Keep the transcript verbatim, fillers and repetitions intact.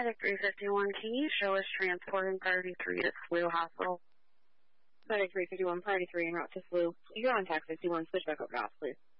Medic three fifty-one, can you show us transporting thirty-three to S W U Hospital? Medic three fifty-one, priority three, en route to S W U. You're on tax fifty-one, switch back over to ops, please.